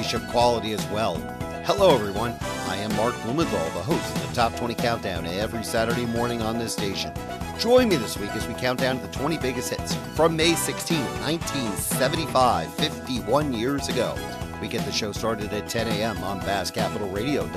of quality as well. Hello, everyone. I am Mark Blumenthal, the host of the Top 20 Countdown every Saturday morning on this station. Join me this week as we count down to the 20 biggest hits from May 16, 1975, 51 years ago. We get the show started at 10 a.m. on BassCapitalRadio.com.